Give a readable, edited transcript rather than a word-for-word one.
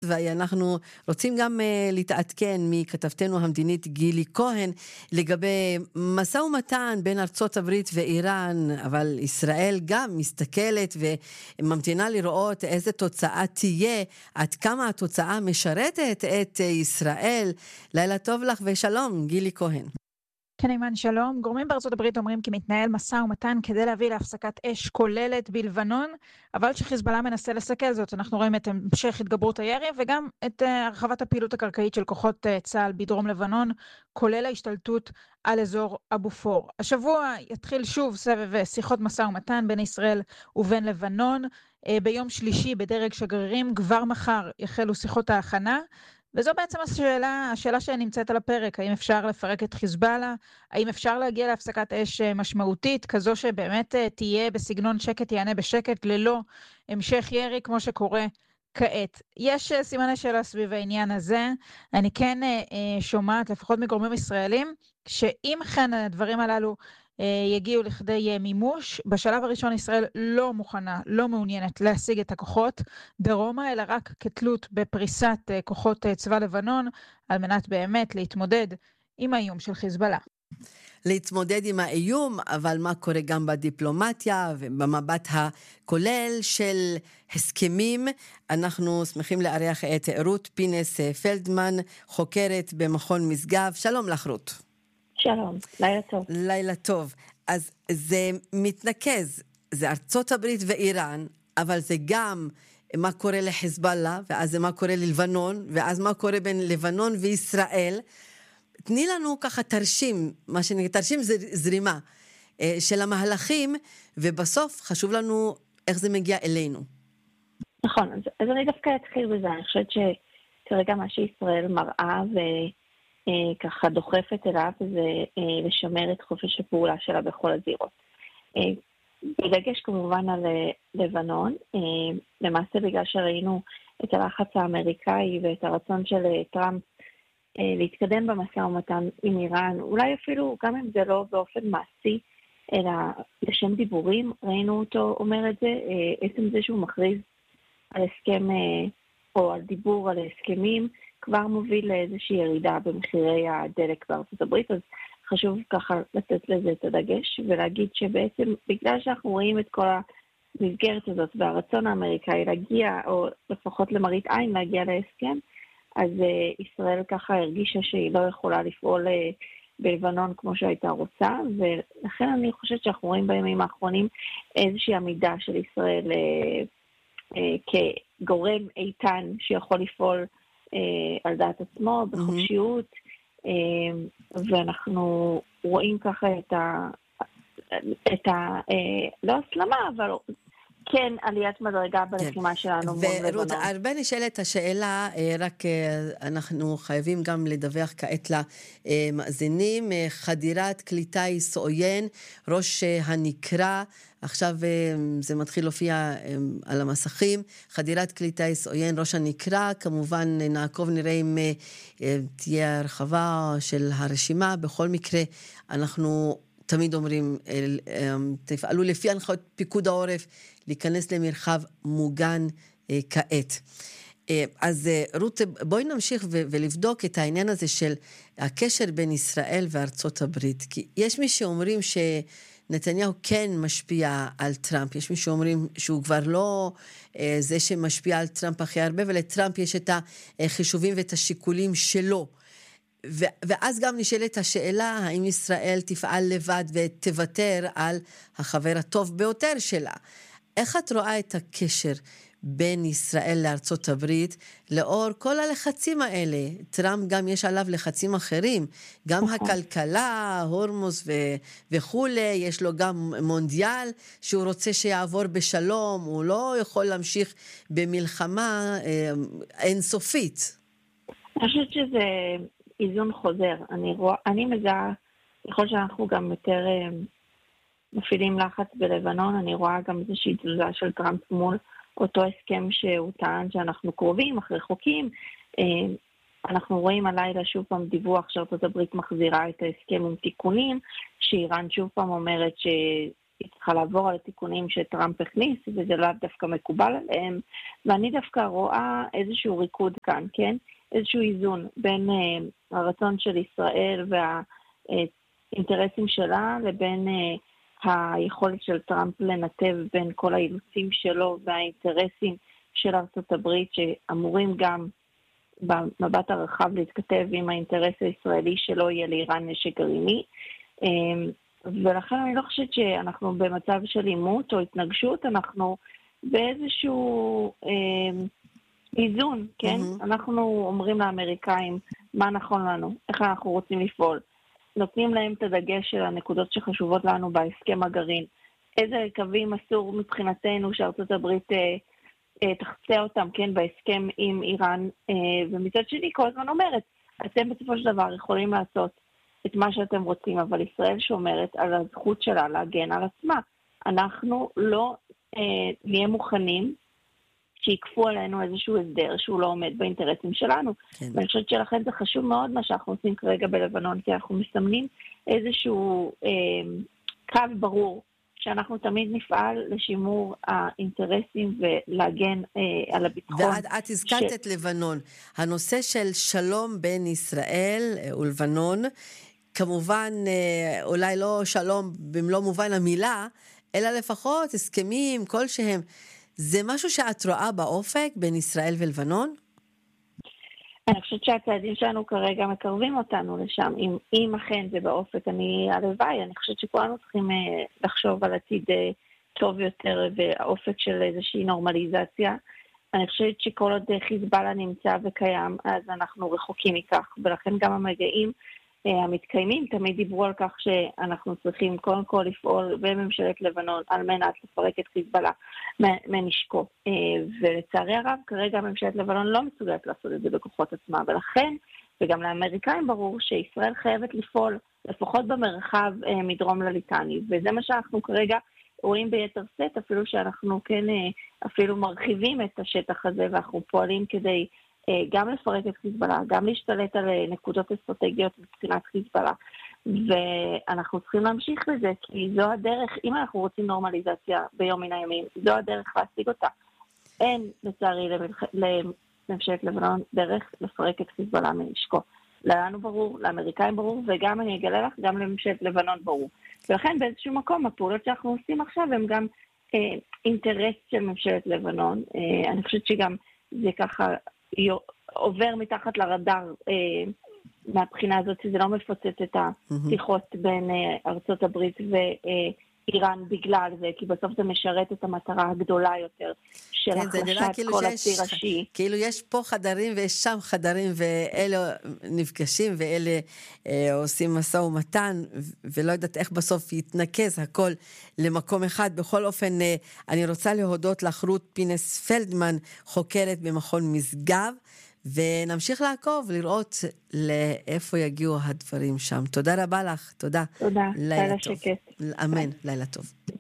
ואנחנו רוצים גם להתעדכן מכתבתנו המדינית גילי כהן לגבי משא ומתן בין ארצות הברית ואיראן, אבל ישראל גם מסתכלת וממתינה לראות איזה תוצאה תהיה, עד כמה התוצאה משרתת את ישראל. לילה טוב לך ושלום, גילי כהן. כן, אימן, שלום. גורמים בארצות הברית אומרים כי מתנהל משא ומתן כדי להביא להפסקת אש כוללת בלבנון, אבל שחיזבאללה מנסה לסכל זאת. אנחנו רואים את המשך התגברות הירי וגם את הרחבת הפעילות הקרקעית של כוחות צה"ל בדרום לבנון, כולל ההשתלטות על אזור אבו פור. השבוע יתחיל שוב סבב שיחות משא ומתן בין ישראל ובין לבנון. ביום שלישי בדרג שגרירים, כבר מחר יחלו שיחות ההכנה, וזו בעצם השאלה שנמצאת על הפרק. האם אפשר לפרק את חיזבאללה? האם אפשר להגיע להפסקת אש משמעותית, כזו שבאמת תהיה בסגנון שקט יענה בשקט, ללא המשך ירי כמו שקורה כעת? יש סימני שאלה סביב העניין הזה. אני כן שומעת, לפחות מגורמים ישראלים, שאם כן הדברים הללו יגיעו לכדי מימוש, בשלב הראשון ישראל לא מוכנה, לא מעוניינת להשיג את הכוחות דרומה, אלא רק כתלות בפריסת כוחות צבא לבנון, על מנת באמת להתמודד עם האיום של חיזבאללה. להתמודד עם האיום, אבל מה קורה גם בדיפלומטיה ובמבט הכולל של הסכמים. אנחנו שמחים לארח את רות פינס פלדמן, חוקרת במכון משגב. שלום לך רות. שלום, לילה טוב. לילה טוב. אז זה מתנקז, זה ארצות הברית ואיראן, אבל זה גם מה קורה לחיזבאללה, ואז זה מה קורה ללבנון, ואז מה קורה בין לבנון וישראל. תני לנו ככה תרשים, מה שנקרא, תרשים זרימה של המהלכים, ובסוף חשוב לנו איך זה מגיע אלינו. נכון, אז אני דווקא אתחיל בזה. אני חושבת שכרגע מה שישראל מראה וככה דוחפת אליו זה לשמר את חופש הפעולה שלה בכל הזירות. בדגש כמובן על לבנון, למעשה בגלל שראינו את הלחץ האמריקאי ואת הרצון של טראמפ להתקדם במשא ומתן עם איראן, אולי אפילו גם אם זה לא באופן מעשי, אלא לשם דיבורים, ראינו אותו אומר את זה, עצם זה שהוא מכריז על הסכם או על דיבור על הסכמים, כבר מוביל לאיזושהי ירידה במחירי הדלק בארצות הברית, אז חשוב ככה לתת לזה את הדגש, ולהגיד שבעצם בגלל שאנחנו רואים את כל המסגרת הזאת, והרצון האמריקאי להגיע, או לפחות למראית עין להגיע להסכם, אז ישראל ככה הרגישה שהיא לא יכולה לפעול בלבנון כמו שהייתה רוצה, ולכן אני חושבת שאנחנו רואים בימים האחרונים איזושהי עמידה של ישראל כגורם איתן שיכול לפעול על דעת עצמו, בחופשיות, ואנחנו רואים ככה לא הסלמה, אבל כן, עליית מדרגה בלחימה שלנו מול לבנון. ורות, הרבה נשאלת השאלה, רק אנחנו חייבים גם לדווח כעת למאזינים, חדירת כלי טיס עוין, ראש הנקרה, עכשיו זה מתחיל להופיע על המסכים, חדירת כלי טיס עוין, ראש הנקרה, כמובן נעקוב נראה אם תהיה הרחבה של הרשימה, בכל מקרה אנחנו תמיד אומרים, תפעלו לפי הנחיות פיקוד העורף, להיכנס למרחב מוגן כעת. אז רות, בואי נמשיך ולבדוק את העניין הזה של הקשר בין ישראל וארצות הברית. כי יש מי שאומרים שנתניהו כן משפיע על טראמפ, יש מי שאומרים שהוא כבר לא זה שמשפיע על טראמפ הכי הרבה, ולטראמפ יש את החישובים ואת השיקולים שלו. ואז גם נשאלת השאלה, האם ישראל תפעל לבד ותוותר על החבר הטוב ביותר שלה? איך את רואה את הקשר בין ישראל לארצות הברית, לאור כל הלחצים האלה? טראמפ גם יש עליו לחצים אחרים, גם הכלכלה, הורמוז וכולי, יש לו גם מונדיאל שהוא רוצה שיעבור בשלום, הוא לא יכול להמשיך במלחמה אינסופית. אני חושבת שזה איזון חוזר. אני מזהה, ככל שאנחנו גם יותר מפעילים לחץ בלבנון, אני רואה גם איזושהי תזוזה של טראמפ מול אותו הסכם שהוא טען שאנחנו קרובים, אך רחוקים. אנחנו רואים הלילה שוב פעם דיווח שארצות הברית מחזירה את ההסכם עם תיקונים, שאיראן שוב פעם אומרת היא צריכה לעבור על התיקונים שטראמפ הכניס, וזה לאו דווקא מקובל עליהם, ואני דווקא רואה איזשהו ריקוד כאן, כן? איזשהו איזון בין הרצון של ישראל והאינטרסים שלה, לבין היכולת של טראמפ לנתב בין כל האילוצים שלו והאינטרסים של ארצות הברית, שאמורים גם במבט הרחב להתכתב עם האינטרס הישראלי שלא יהיה לאיראן נשק גרעיני. ולכן אני לא חושבת שאנחנו במצב של עימות או התנגשות, אנחנו באיזשהו איזון, כן? אנחנו אומרים לאמריקאים מה נכון לנו, איך אנחנו רוצים לפעול. נותנים להם את הדגש של הנקודות שחשובות לנו בהסכם הגרעין. איזה קווים אסור מבחינתנו שארצות הברית תחצה אותם, כן, בהסכם עם איראן. ומצד שני כל הזמן אומרת, אתם בסופו של דבר יכולים לעשות את מה שאתם רוצים, אבל ישראל שומרת על הזכות שלה להגן על עצמה. אנחנו לא נהיה מוכנים שיקפו עלינו איזשהו הסדר שהוא לא עומד באינטרסים שלנו. כן. ואני חושבת שלכן זה חשוב מאוד מה שאנחנו עושים כרגע בלבנון, כי אנחנו מסמנים איזשהו קו ברור, שאנחנו תמיד נפעל לשימור האינטרסים ולהגן על הביטחון. ואת הזכרת את לבנון. הנושא של שלום בין ישראל ולבנון, כמובן אולי לא שלום במלוא מובן המילה, אלא לפחות הסכמים כלשהם. זה משהו שאת רואה באופק בין ישראל ולבנון? אני חושבת שהצעדים שלנו כרגע מקרבים אותנו לשם. אם אכן זה באופק, הלוואי, אני חושבת שכולנו צריכים לחשוב על עתיד טוב יותר והאופק של איזושהי נורמליזציה. אני חושבת שכל עוד חיזבאללה נמצא וקיים, אז אנחנו רחוקים מכך, ולכן גם המגעים המתקיימים תמיד דיברו על כך שאנחנו צריכים קודם כל לפעול בממשלת לבנון על מנת לפרק את חיזבאללה מנשקו. ולצערי הרב, כרגע ממשלת לבנון לא מסוגלת לעשות את זה בכוחות עצמה, ולכן, וגם לאמריקאים ברור שישראל חייבת לפעול לפחות במרחב מדרום לליטני, וזה מה שאנחנו כרגע רואים ביתר סט, אפילו שאנחנו כן אפילו מרחיבים את השטח הזה, ואנחנו פועלים כדי גם לפרק את חיזבאללה, גם להשתלט על נקודות אסטרטגיות מבחינת חיזבאללה, ואנחנו צריכים להמשיך לזה, כי זו הדרך, אם אנחנו רוצים נורמליזציה ביום מן הימים, זו הדרך להשיג אותה. אין לצערי לממשלת לבנון דרך לפרק את חיזבאללה מנשקו. לנו ברור, לאמריקאים ברור, וגם אני אגלה לך, גם לממשלת לבנון ברור. ולכן באיזשהו מקום, הפעולות שאנחנו עושים עכשיו הם גם אינטרס של ממשלת לבנון. אני חושבת שגם זה ככה עובר מתחת לרדאר מהבחינה הזאת, שזה לא מפוצץ את השיחות בין ארצות הברית ואיראן בגלל זה, כי בסוף זה משרת את המטרה הגדולה יותר של החלשת כל הציר השיעי. כאילו יש פה חדרים ויש שם חדרים, ואלה נפגשים ואלה עושים משא ומתן, ולא יודעת איך בסוף יתנקז הכל למקום אחד. בכל אופן, אני רוצה להודות לך רות פינס פלדמן, חוקרת במכון משגב, ונמשיך לעקוב, לראות לאיפה יגיעו הדברים שם. תודה רבה לך, תודה. תודה, לילה שקט. אמן, לילה טוב.